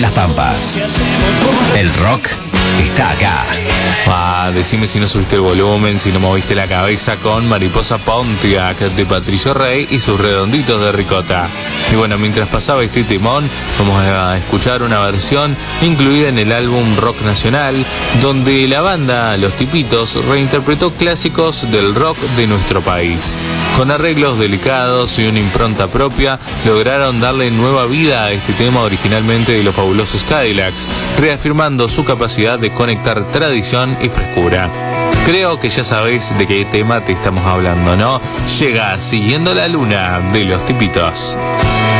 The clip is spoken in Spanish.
Las Pampas. El rock está acá. Decime si no subiste el volumen, si no moviste la cabeza con Mariposa Pontiac de Patricio Rey y sus redonditos de ricota. Y bueno, mientras pasaba este timón, vamos a escuchar una versión incluida en el álbum Rock Nacional, donde la banda Los Tipitos reinterpretó clásicos del rock de nuestro país. Con arreglos delicados y una impronta propia, lograron darle nueva vida a este tema originalmente de los fabulosos Cadillacs, reafirmando su capacidad de conectar tradición y frescura. Creo que ya sabes de qué tema te estamos hablando, ¿no? Llega Siguiendo la Luna de Los Tipitos.